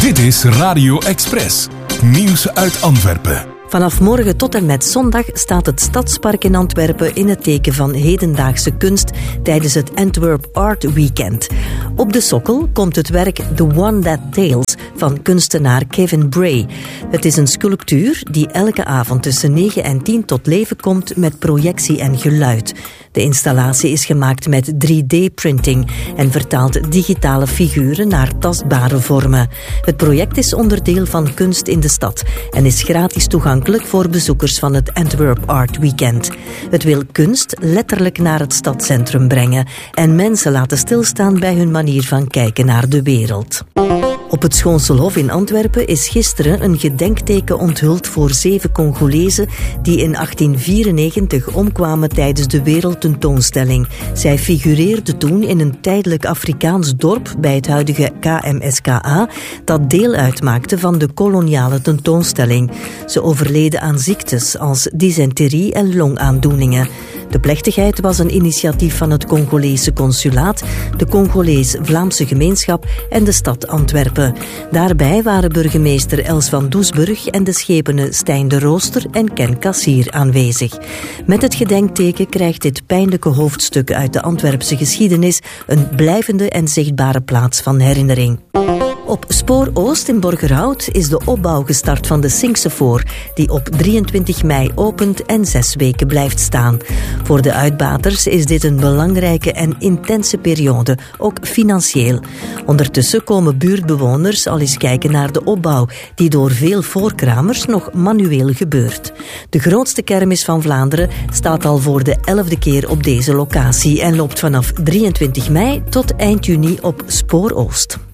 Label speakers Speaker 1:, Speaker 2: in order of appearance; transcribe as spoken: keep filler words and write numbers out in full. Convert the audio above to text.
Speaker 1: Dit is Radio Express. Nieuws uit Antwerpen.
Speaker 2: Vanaf morgen tot en met zondag staat het Stadspark in Antwerpen in het teken van hedendaagse kunst tijdens het Antwerp Art Weekend. Op de sokkel komt het werk The One That Tales van kunstenaar Kevin Bray. Het is een sculptuur die elke avond tussen negen en tien tot leven komt met projectie en geluid. De installatie is gemaakt met drie D-printing en vertaalt digitale figuren naar tastbare vormen. Het project is onderdeel van Kunst in de Stad en is gratis toegankelijk voor bezoekers van het Antwerp Art Weekend. Het wil kunst letterlijk naar het stadscentrum brengen en mensen laten stilstaan bij hun manier van kijken naar de wereld. Op het Schoonselhof in Antwerpen is gisteren een gedenkteken onthuld voor zeven Congolezen die in achttien vierennegentig omkwamen tijdens de wereldtentoonstelling. Zij figureerden toen in een tijdelijk Afrikaans dorp bij het huidige K M S K A dat deel uitmaakte van de koloniale tentoonstelling. Ze overleden aan ziektes als dysenterie en longaandoeningen. De plechtigheid was een initiatief van het Congolese consulaat, de Congolees-Vlaamse gemeenschap en de stad Antwerpen. Daarbij waren burgemeester Els van Doesburg en de schepenen Stijn de Rooster en Ken Kassier aanwezig. Met het gedenkteken krijgt dit pijnlijke hoofdstuk uit de Antwerpse geschiedenis een blijvende en zichtbare plaats van herinnering. Op Spoor Oost in Borgerhout is de opbouw gestart van de Singsefoor, die op drieëntwintig mei opent en zes weken blijft staan. Voor de uitbaters is dit een belangrijke en intense periode, ook financieel. Ondertussen komen buurtbewoners al eens kijken naar de opbouw, die door veel voorkramers nog manueel gebeurt. De grootste kermis van Vlaanderen staat al voor de elfde keer op deze locatie en loopt vanaf drieëntwintig mei tot eind juni op Spoor Oost.